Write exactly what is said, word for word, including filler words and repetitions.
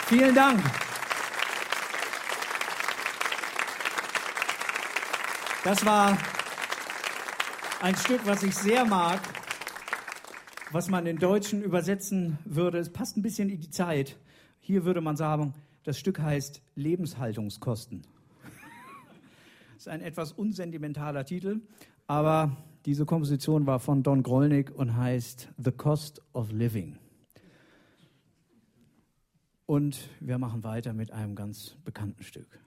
Vielen Dank. Das war ein Stück, was ich sehr mag, was man in Deutschen übersetzen würde. Es passt ein bisschen in die Zeit. Hier würde man sagen, das Stück heißt Lebenshaltungskosten. Das ist ein etwas unsentimentaler Titel, aber diese Komposition war von Don Grolnick und heißt The Cost of Living. Und wir machen weiter mit einem ganz bekannten Stück.